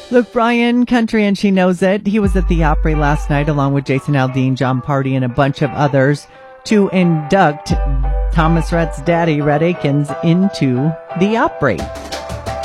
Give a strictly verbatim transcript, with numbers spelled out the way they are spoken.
Luke Bryan, country, and she knows it. He was at the Opry last night along with Jason Aldean, John Party, and a bunch of others to induct Thomas Rhett's daddy, Rhett Akins, into the Opry.